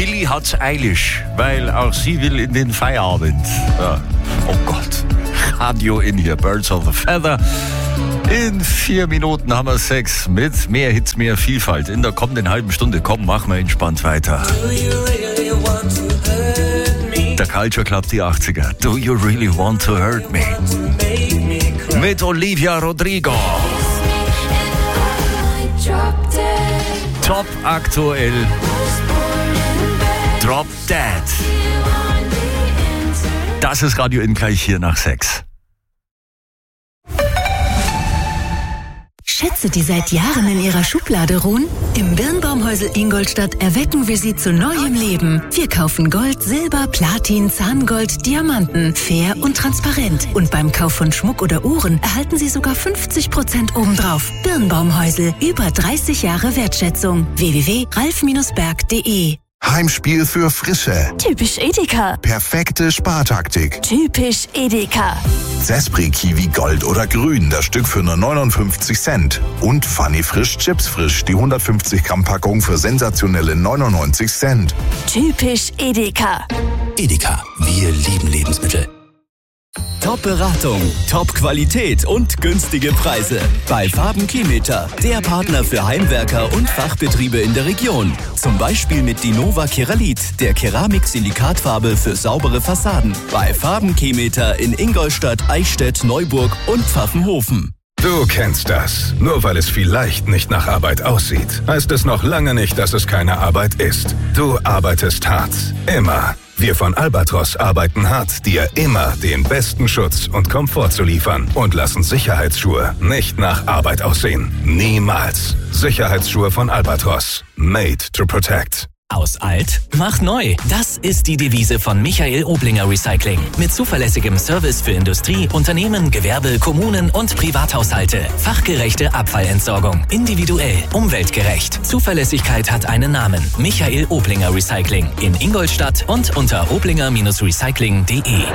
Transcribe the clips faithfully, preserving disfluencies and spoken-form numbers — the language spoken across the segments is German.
Billie hat's eilig, weil auch sie will in den Feierabend. Ja. Oh Gott. Radio in hier, Birds of a Feather. In vier Minuten haben wir Sex mit mehr Hits, mehr Vielfalt. In der kommenden halben Stunde, komm, mach mal entspannt weiter. Der Culture Club, die achtziger. Do you really want to hurt me? Mit Olivia Rodrigo. Top aktuell. Drop Dead. Das ist Radio In gleich hier nach sechs. Schätze, die seit Jahren in ihrer Schublade ruhen? Im Birnbaumhäusl Ingolstadt erwecken wir sie zu neuem Leben. Wir kaufen Gold, Silber, Platin, Zahngold, Diamanten, fair und transparent. Und beim Kauf von Schmuck oder Uhren erhalten Sie sogar fünfzig Prozent obendrauf. Birnbaumhäusl, über dreißig Jahre Wertschätzung. w w w punkt ralf berg punkt de Heimspiel für Frische. Typisch Edeka. Perfekte Spartaktik. Typisch Edeka. Zespri Kiwi Gold oder Grün, das Stück für nur neunundfünfzig Cent. Und Funny Frisch Chips Frisch, die hundertfünfzig Gramm Packung für sensationelle neunundneunzig Cent. Typisch Edeka. Edeka, wir lieben Lebensmittel. Top-Beratung, Top-Qualität und günstige Preise. Bei Farben-Kimeter, der Partner für Heimwerker und Fachbetriebe in der Region. Zum Beispiel mit Dinova Keralit, der Keramik-Silikatfarbe für saubere Fassaden. Bei Farben-Kimeter in Ingolstadt, Eichstätt, Neuburg und Pfaffenhofen. Du kennst das. Nur weil es vielleicht nicht nach Arbeit aussieht, heißt es noch lange nicht, dass es keine Arbeit ist. Du arbeitest hart. Immer. Wir von Albatros arbeiten hart, dir immer den besten Schutz und Komfort zu liefern und lassen Sicherheitsschuhe nicht nach Arbeit aussehen. Niemals. Sicherheitsschuhe von Albatros. Made to protect. Aus alt, mach neu. Das ist die Devise von Michael Oblinger Recycling. Mit zuverlässigem Service für Industrie, Unternehmen, Gewerbe, Kommunen und Privathaushalte. Fachgerechte Abfallentsorgung. Individuell, umweltgerecht. Zuverlässigkeit hat einen Namen. Michael Oblinger Recycling. In Ingolstadt und unter oblinger recycling punkt de.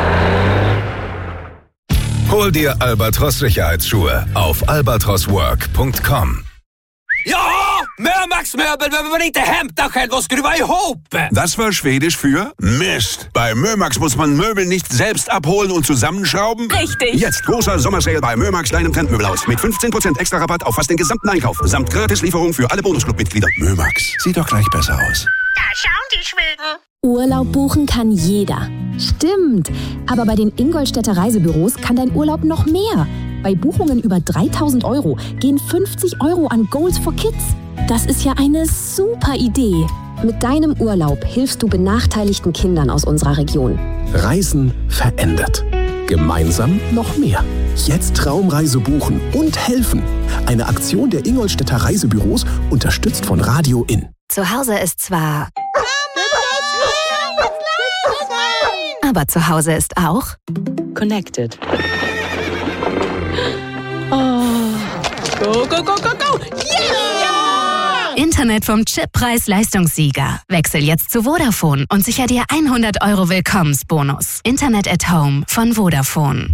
Hol dir Albatros Sicherheitsschuhe auf albatros work punkt com. Ja, Mömax-Möbel, wenn man nicht der Hemdachel was skruva ihop. Das war Schwedisch für Mist. Bei Mömax muss man Möbel nicht selbst abholen und zusammenschrauben. Richtig. Jetzt großer Sommersale bei Mömax, deinem Trendmöbelhaus. Mit fünfzehn Prozent extra Rabatt auf fast den gesamten Einkauf. Samt Gratislieferung für alle Bonusclub-Mitglieder. Mömax, sieht doch gleich besser aus. Da schauen die Schweden. Urlaub buchen kann jeder. Stimmt. Aber bei den Ingolstädter Reisebüros kann dein Urlaub noch mehr. Bei Buchungen über dreitausend Euro gehen fünfzig Euro an Goals for Kids. Das ist ja eine super Idee. Mit deinem Urlaub hilfst du benachteiligten Kindern aus unserer Region. Reisen verändert. Gemeinsam noch mehr. Jetzt Traumreise buchen und helfen. Eine Aktion der Ingolstädter Reisebüros, unterstützt von Radio In. Zu Hause ist zwar... Aber zu Hause ist auch... Connected. Oh. Go, go, go, go, go! Yeah! Internet vom Chip Preis-Leistungssieger. Wechsel jetzt zu Vodafone und sicher dir hundert Euro Willkommensbonus. Internet at Home von Vodafone.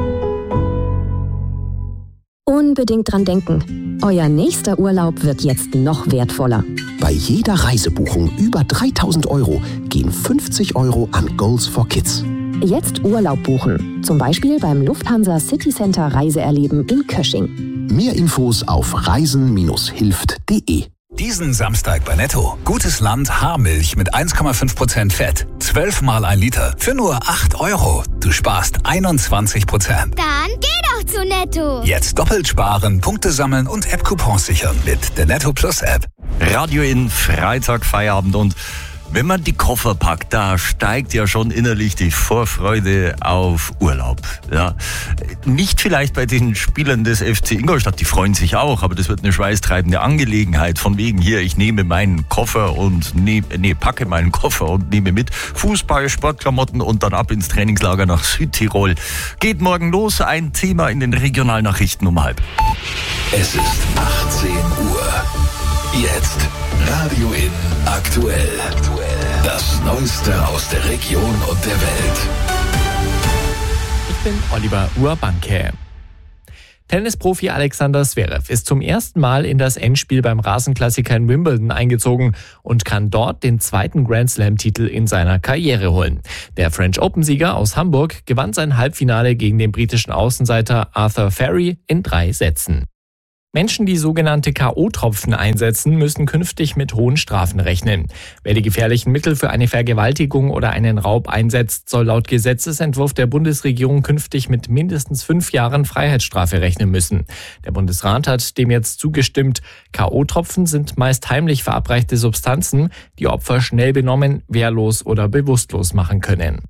Unbedingt dran denken. Euer nächster Urlaub wird jetzt noch wertvoller. Bei jeder Reisebuchung über dreitausend Euro gehen fünfzig Euro an Goals for Kids. Jetzt Urlaub buchen. Zum Beispiel beim Lufthansa City Center Reiseerleben in Kösching. Mehr Infos auf reisen hilft punkt de. Diesen Samstag bei Netto. Gutes Land Haarmilch mit eins Komma fünf Prozent Fett. zwölf Mal ein Liter für nur acht Euro. Du sparst einundzwanzig Prozent. Dann geh doch zu Netto. Jetzt doppelt sparen, Punkte sammeln und App-Coupons sichern mit der Netto Plus App. Radio in Freitag, Feierabend und wenn man die Koffer packt, da steigt ja schon innerlich die Vorfreude auf Urlaub. Ja. Nicht vielleicht bei den Spielern des F C Ingolstadt, die freuen sich auch, aber das wird eine schweißtreibende Angelegenheit. Von wegen hier, ich nehme meinen Koffer und nehme, nee, packe meinen Koffer und nehme mit Fußball, Sportklamotten und dann ab ins Trainingslager nach Südtirol. Geht morgen los, ein Thema in den Regionalnachrichten um halb. Es ist achtzehn Uhr. Jetzt Radio in aktuell. Das Neueste aus der Region und der Welt. Ich bin Oliver Urbanke. Tennisprofi Alexander Zverev ist zum ersten Mal in das Endspiel beim Rasenklassiker in Wimbledon eingezogen und kann dort den zweiten Grand-Slam-Titel in seiner Karriere holen. Der French Open-Sieger aus Hamburg gewann sein Halbfinale gegen den britischen Außenseiter Arthur Ferry in drei Sätzen. Menschen, die sogenannte K O-Tropfen einsetzen, müssen künftig mit hohen Strafen rechnen. Wer die gefährlichen Mittel für eine Vergewaltigung oder einen Raub einsetzt, soll laut Gesetzesentwurf der Bundesregierung künftig mit mindestens fünf Jahren Freiheitsstrafe rechnen müssen. Der Bundesrat hat dem jetzt zugestimmt. K O-Tropfen sind meist heimlich verabreichte Substanzen, die Opfer schnell benommen, wehrlos oder bewusstlos machen können.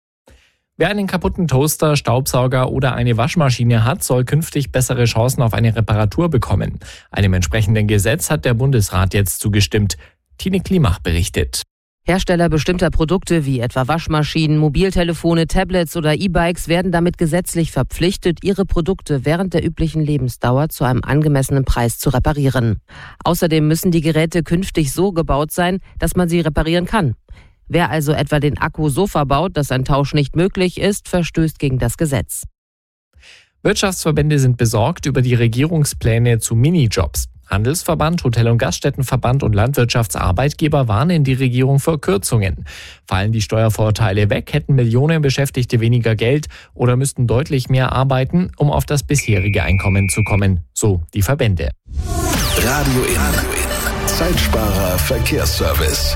Wer einen kaputten Toaster, Staubsauger oder eine Waschmaschine hat, soll künftig bessere Chancen auf eine Reparatur bekommen. Einem entsprechenden Gesetz hat der Bundesrat jetzt zugestimmt. Tine Klimach berichtet. Hersteller bestimmter Produkte wie etwa Waschmaschinen, Mobiltelefone, Tablets oder E-Bikes werden damit gesetzlich verpflichtet, ihre Produkte während der üblichen Lebensdauer zu einem angemessenen Preis zu reparieren. Außerdem müssen die Geräte künftig so gebaut sein, dass man sie reparieren kann. Wer also etwa den Akku so verbaut, dass ein Tausch nicht möglich ist, verstößt gegen das Gesetz. Wirtschaftsverbände sind besorgt über die Regierungspläne zu Minijobs. Handelsverband, Hotel- und Gaststättenverband und Landwirtschaftsarbeitgeber warnen die Regierung vor Kürzungen. Fallen die Steuervorteile weg, hätten Millionen Beschäftigte weniger Geld oder müssten deutlich mehr arbeiten, um auf das bisherige Einkommen zu kommen, so die Verbände. Radio In. Zeitsparer Verkehrsservice.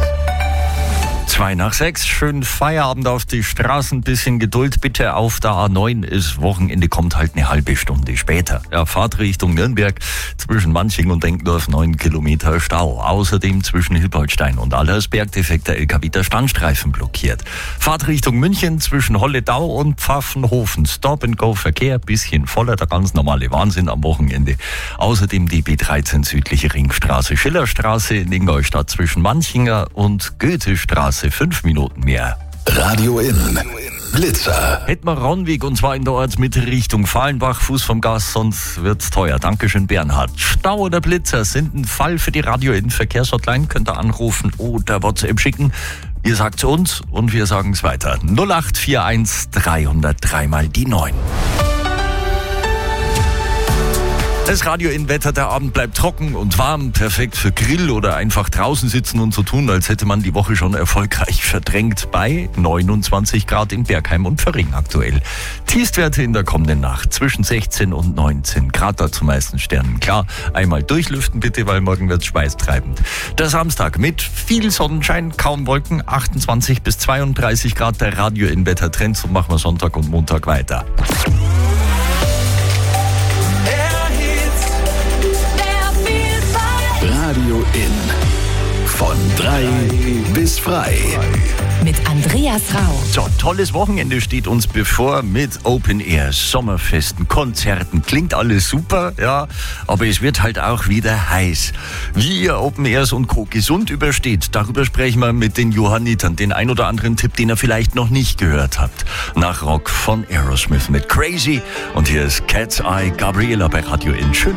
Zwei nach sechs, schönen Feierabend auf die Straßen, bisschen Geduld bitte auf der A neun ist Wochenende, kommt halt eine halbe Stunde später. Ja, Fahrt Richtung Nürnberg zwischen Manching und Denkdorf neun Kilometer Stau. Außerdem zwischen Hilpoltstein und Allersberg defekter L K W der Standstreifen blockiert. Fahrt Richtung München zwischen Holledau und Pfaffenhofen. Stop-and-Go-Verkehr, bisschen voller, der ganz normale Wahnsinn am Wochenende. Außerdem die B dreizehn südliche Ringstraße, Schillerstraße in Ingolstadt zwischen Manchinger und Goethestraße. Fünf Minuten mehr. Radio In. Blitzer. Hätten wir Raunweg und zwar in der Ortsmitte Richtung Fahlenbach, Fuß vom Gas, sonst wird's teuer. Dankeschön, Bernhard. Stau oder Blitzer sind ein Fall für die Radio In Verkehrshotline. Könnt ihr anrufen oder WhatsApp schicken. Ihr sagt's uns und wir sagen's weiter. null acht vier eins drei null drei mal die neun. Das Radio-In-Wetter, der Abend bleibt trocken und warm, perfekt für Grill oder einfach draußen sitzen und so tun, als hätte man die Woche schon erfolgreich verdrängt bei neunundzwanzig Grad in Bergheim und Föhring aktuell. Tiefstwerte in der kommenden Nacht zwischen sechzehn und neunzehn Grad, da zu meisten Sternen. Klar, einmal durchlüften bitte, weil morgen wird's schweißtreibend. Der Samstag mit viel Sonnenschein, kaum Wolken, achtundzwanzig bis zweiunddreißig Grad, der Radio-In-Wetter-Trend, so machen wir Sonntag und Montag weiter. Radio In. Von drei bis frei. Mit Andreas Rau. So, tolles Wochenende steht uns bevor mit Open Air, Sommerfesten, Konzerten. Klingt alles super, ja, aber es wird halt auch wieder heiß. Wie ihr Open Airs und Co. gesund übersteht, darüber sprechen wir mit den Johannitern. Den ein oder anderen Tipp, den ihr vielleicht noch nicht gehört habt. Nach Rock von Aerosmith mit Crazy. Und hier ist Cat's Eye Gabriela bei Radio In. Schön.